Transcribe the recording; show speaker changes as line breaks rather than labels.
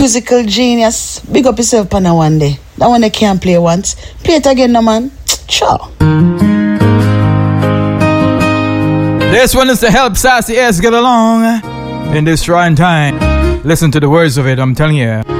musical genius. Big up yourself, Pana, one day. That one they can't play once. Play it again, no man. Ciao.
This one is to help Sassy S get along in this trying time. Listen to the words of it, I'm telling you.